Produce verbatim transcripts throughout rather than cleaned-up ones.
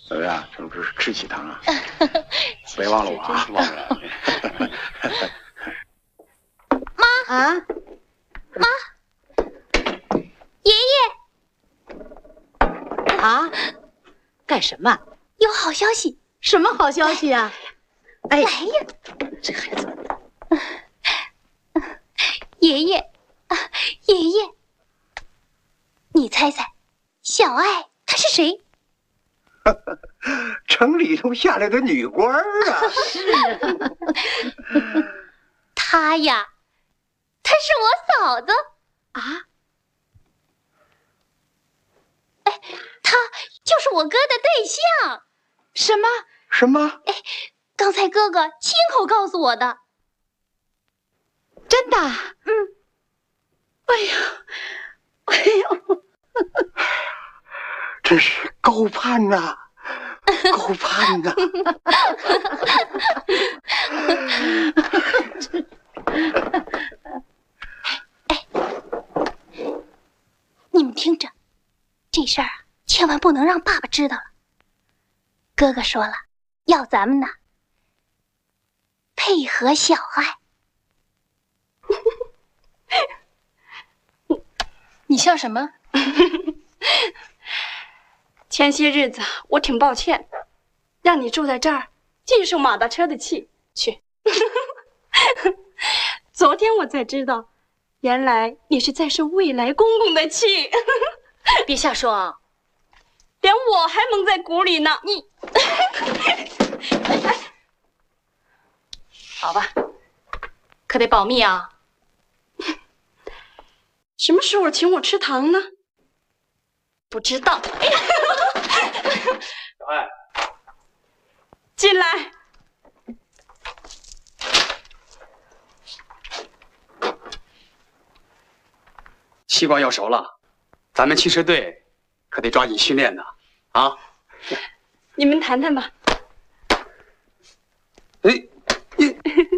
怎么样？是不是吃喜糖啊？别忘了我啊！忘了。 妈啊，妈，爷爷啊，干什么？ 有好消息。 什么好消息啊？ 哎呀， 这孩子， 爷爷，爷爷，你猜猜，小爱她是谁？ 城里头下来的女官啊！ 是啊， 她呀，她是我嫂子啊！ 哎，她就是我哥的对象。 什么？ 什么？ 哎，刚才哥哥亲口告诉我的。 真的？ 嗯。 哎呀，哎呦， 真是高攀呐、啊！高攀呐！ 哎，你们听着，这事儿啊，千万不能让爸爸知道了。哥哥说了，要咱们呢配合小爱。 你笑什么？前些日子我挺抱歉，让你住在这儿，尽受马大车的气。去，昨天我才知道，原来你是在受未来公公的气。 别瞎说啊！ 连我还蒙在鼓里呢。你， 好吧，可得保密啊。 什么时候请我吃糖呢？ 不知道。 小爱， 进来。 西瓜要熟了，咱们汽车队可得抓紧训练呢。啊， 你们谈谈吧。 哎，你。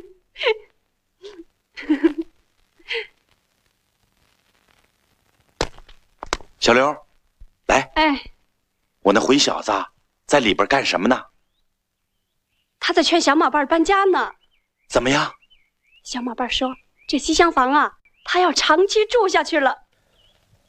小刘，来， 哎， 我那混小子在里边干什么呢？ 他在劝小马伴搬家呢。 怎么样？ 小马伴说，这西厢房啊，他要长期住下去了。